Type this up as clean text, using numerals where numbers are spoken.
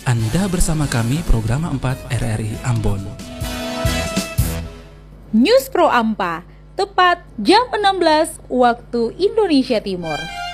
Anda bersama kami program 4 RRI Ambon. News Pro Ampa, tepat jam 16 waktu Indonesia Timur.